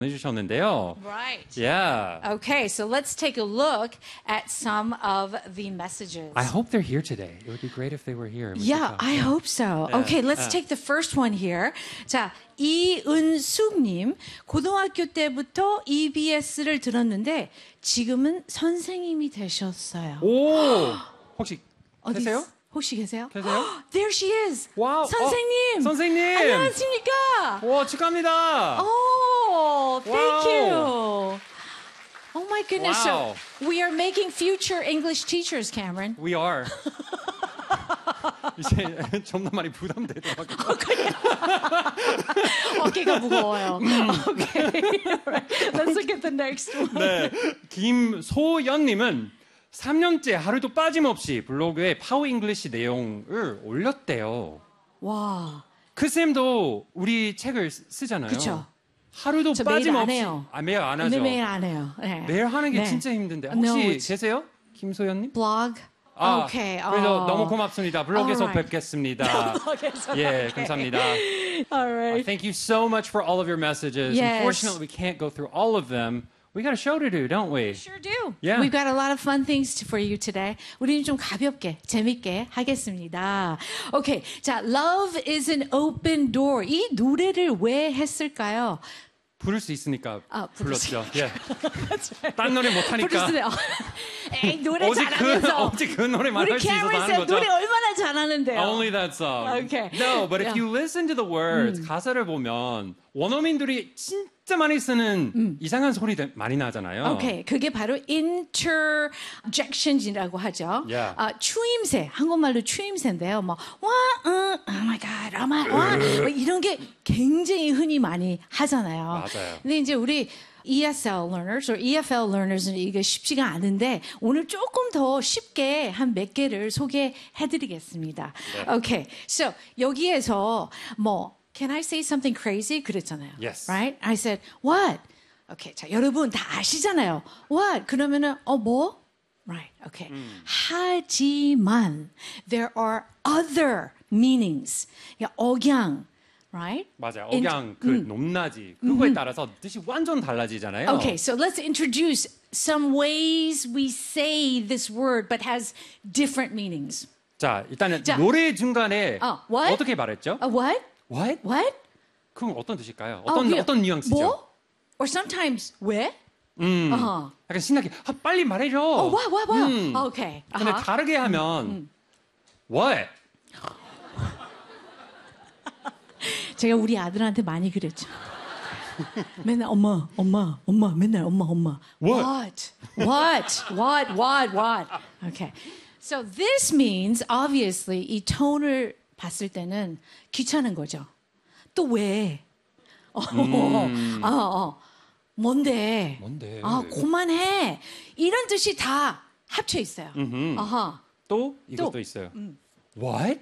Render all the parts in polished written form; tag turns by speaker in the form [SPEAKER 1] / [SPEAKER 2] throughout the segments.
[SPEAKER 1] 해주셨는데요.
[SPEAKER 2] Right.
[SPEAKER 1] Yeah.
[SPEAKER 2] Okay, so let's take a look at some of the messages.
[SPEAKER 1] I hope they're here today. It would be great if they were here.
[SPEAKER 2] Yeah, I hope so.
[SPEAKER 1] Yeah.
[SPEAKER 2] Okay, let's take the first one here. 자, 이은숙님, 고등학교 때부터 EBS를 들었는데 지금은 선생님이 되셨어요.
[SPEAKER 1] 오, 혹시
[SPEAKER 2] 어디
[SPEAKER 1] 계세요?
[SPEAKER 2] 혹시 계세요?
[SPEAKER 1] 계세요?
[SPEAKER 2] There she is.
[SPEAKER 1] 와우.
[SPEAKER 2] 선생님.
[SPEAKER 1] 선생님.
[SPEAKER 2] 안녕하십니까?
[SPEAKER 1] 와, 축하합니다.
[SPEAKER 2] Oh, thank
[SPEAKER 1] Wow.
[SPEAKER 2] you. Oh my goodness.
[SPEAKER 1] Wow.
[SPEAKER 2] So we are making future English teachers, Cameron.
[SPEAKER 1] We are. 이제 좀 더 많이 부담되더라고요.
[SPEAKER 2] 어깨가 무거워요. Okay. Right. Let's look at the next one.
[SPEAKER 1] 네, 김소연님은 3년째 하루도 빠짐없이 블로그에 파워 잉글리시 내용을 올렸대요.
[SPEAKER 2] 와.
[SPEAKER 1] 그 쌤도 우리 책을 쓰잖아요.
[SPEAKER 2] 그쵸.
[SPEAKER 1] 하루도
[SPEAKER 2] 저 매일
[SPEAKER 1] 빠짐없이.
[SPEAKER 2] 안 해요.
[SPEAKER 1] 매일 안 하죠.
[SPEAKER 2] 매일 안 해요. 네.
[SPEAKER 1] 매일 하는 게
[SPEAKER 2] 네.
[SPEAKER 1] 진짜 힘든데.
[SPEAKER 2] No,
[SPEAKER 1] 혹시
[SPEAKER 2] it's-
[SPEAKER 1] 계세요? 김소연님?
[SPEAKER 2] Blog.
[SPEAKER 1] 아,
[SPEAKER 2] Okay.
[SPEAKER 1] 그래서 너무 고맙습니다. 블로그에서
[SPEAKER 2] Alright.
[SPEAKER 1] 뵙겠습니다.
[SPEAKER 2] 블로그에서,
[SPEAKER 1] 예,
[SPEAKER 2] okay.
[SPEAKER 1] 감사합니다.
[SPEAKER 2] All right.
[SPEAKER 1] Thank you so much for all of your messages.
[SPEAKER 2] Yes.
[SPEAKER 1] Unfortunately, we can't go through all of them. We got a show to do, don't we?
[SPEAKER 2] Sure do.
[SPEAKER 1] Yeah.
[SPEAKER 2] We've got a lot of fun things for you today. 우리는 좀 가볍게, 재밌게 하겠습니다. Okay. 자, Love is an open door. 이 노래를 왜 했을까요?
[SPEAKER 1] 부를 수 있으니까
[SPEAKER 2] 부를 수
[SPEAKER 1] 불렀죠. 예. 딴 노래 못 하니까.
[SPEAKER 2] 에이, 노래 잘하면서.
[SPEAKER 1] 오직 그 노래만
[SPEAKER 2] 우리
[SPEAKER 1] 할 수 있어서
[SPEAKER 2] 캐머런
[SPEAKER 1] 하는
[SPEAKER 2] 쌤
[SPEAKER 1] 거죠.
[SPEAKER 2] 노래 얼마나 잘하는데요.
[SPEAKER 1] Only that song.
[SPEAKER 2] Okay.
[SPEAKER 1] No, but if
[SPEAKER 2] Yeah.
[SPEAKER 1] you listen to the words, 가사를 보면 원어민들이 진짜 많이 쓰는 이상한 소리 많이 나잖아요.
[SPEAKER 2] 오케이, 그게 바로 interjections이라고 하죠.
[SPEAKER 1] Yeah.
[SPEAKER 2] 추임새, 한국말로 추임새인데요. 뭐 oh my god, oh my, 와, 뭐 이런 게 굉장히 흔히 많이 하잖아요.
[SPEAKER 1] 맞아요.
[SPEAKER 2] 근데 이제 우리 ESL learners or EFL learners는 이게 쉽지가 않은데 오늘 조금 더 쉽게 한 몇 개를 소개해드리겠습니다.
[SPEAKER 1] 네.
[SPEAKER 2] Okay, so 여기에서 뭐 Can I say something crazy? 그랬잖아요.
[SPEAKER 1] Yes.
[SPEAKER 2] Right? I said, what? Okay, 자, 여러분 다 아시잖아요. What? 그러면은, 뭐? Right, okay. 하지만, there are other meanings. 그러니까 억양, right?
[SPEAKER 1] 맞아요. 억양, 그 높낮이, 그거에 따라서 뜻이 완전 달라지잖아요.
[SPEAKER 2] Okay, so let's introduce some ways we say this word but has different meanings.
[SPEAKER 1] 자, 일단은
[SPEAKER 2] 자.
[SPEAKER 1] 노래 중간에
[SPEAKER 2] what?
[SPEAKER 1] 어떻게 말했죠?
[SPEAKER 2] What?
[SPEAKER 1] What?
[SPEAKER 2] What?
[SPEAKER 1] 그럼 어떤 뜻일까요?
[SPEAKER 2] 그냥
[SPEAKER 1] 어떤 뉘앙스죠?
[SPEAKER 2] 뭐? Or sometimes 왜?
[SPEAKER 1] 약간 신나게 빨리 말해줘.
[SPEAKER 2] what? Okay.
[SPEAKER 1] 근데 다르게 하면 what?
[SPEAKER 2] 제가 우리 아들한테 많이 그랬죠. 맨날 엄마, 맨날 엄마.
[SPEAKER 1] What?
[SPEAKER 2] What? Okay. So this means obviously 이 톤을 봤을 때는 귀찮은 거죠. 또 왜? 뭔데? 그만해. 이런 뜻이 다 합쳐 있어요.
[SPEAKER 1] 또 이것도 있어요. What?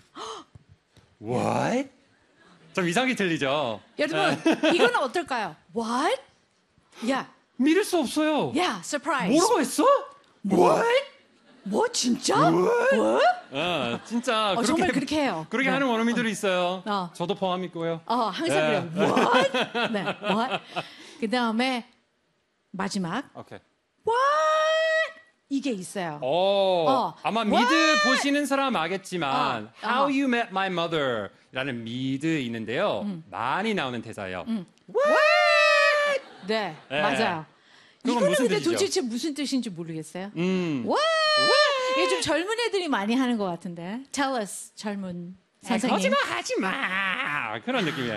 [SPEAKER 1] What? 좀 이상하게 들리죠?
[SPEAKER 2] 여러분, 이거는 어떨까요? What? 야,
[SPEAKER 1] 믿을 수 없어요.
[SPEAKER 2] 야, surprise.
[SPEAKER 1] 뭐라고 했어? What?
[SPEAKER 2] 뭐 진짜? What?
[SPEAKER 1] 진짜
[SPEAKER 2] 정말 그렇게 해요.
[SPEAKER 1] 그렇게
[SPEAKER 2] 네.
[SPEAKER 1] 하는 원어민들이 있어요. 저도 포함이고요.
[SPEAKER 2] 항상 그래요. What? 네, what? 그 다음에 마지막
[SPEAKER 1] 오케이.
[SPEAKER 2] What? 이게 있어요.
[SPEAKER 1] 아마
[SPEAKER 2] What?
[SPEAKER 1] 미드 보시는 사람 알겠지만 How You Met My Mother라는 미드 있는데요. 많이 나오는 대사예요.
[SPEAKER 2] What? 네,
[SPEAKER 1] 네.
[SPEAKER 2] 맞아요.
[SPEAKER 1] 그건
[SPEAKER 2] 이거는
[SPEAKER 1] 무슨
[SPEAKER 2] 근데
[SPEAKER 1] 뜻이죠?
[SPEAKER 2] 도대체 무슨 뜻인지 모르겠어요. What? 이게 좀 젊은 애들이 많이 하는 것 같은데. Tell us, 젊은 선생님.
[SPEAKER 1] 거짓말 하지 마. 그런 느낌이에요.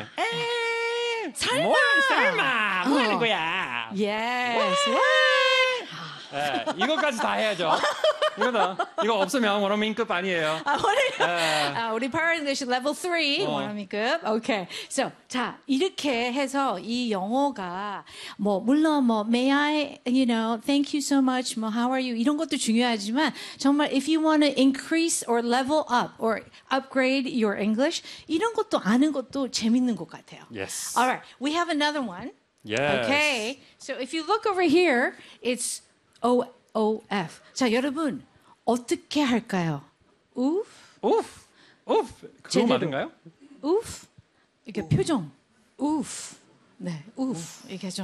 [SPEAKER 2] 설마.
[SPEAKER 1] 뭐 하는 거야?
[SPEAKER 2] Yes.
[SPEAKER 1] 네, 이거까지 다 해야죠. 이거 없으면 원어민급 아니에요.
[SPEAKER 2] 우리 Power English Level 3 원어민급. Okay. So, 자, 이렇게 해서 이 영어가 물론 may I, thank you so much, how are you 이런 것도 중요하지만 정말 if you want to increase or level up or upgrade your English 이런 것도 아는 것도 재밌는 것 같아요.
[SPEAKER 1] Yes.
[SPEAKER 2] All right. We have another one.
[SPEAKER 1] Yes.
[SPEAKER 2] Okay. So if you look over here, it's OOF. 자, 여러분 어떻게 할까요? Oof.
[SPEAKER 1] 그거 맞은가요?
[SPEAKER 2] Oof. 이렇게 표정. Oof. 네, oof 이게 좀